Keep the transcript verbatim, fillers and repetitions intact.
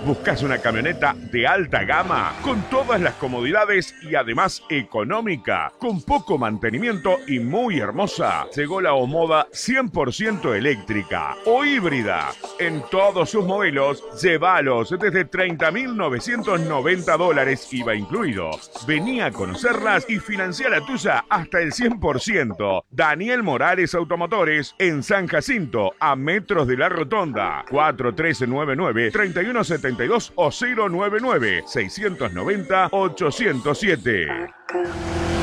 ¿Buscas una camioneta de alta gama con todas las comodidades y además económica, con poco mantenimiento y muy hermosa? Llegó la Omoda cien por ciento eléctrica o híbrida. En todos sus modelos, llévalos desde treinta mil novecientos noventa dólares I V A incluido. Vení a conocerlas y financia la tuya hasta el cien por ciento. Daniel Morales Automotores en San Jacinto, a metros de la Rotonda. cuatro uno tres nueve nueve, tres uno siete dos o cero nueve nueve, seis nueve cero, ocho cero siete.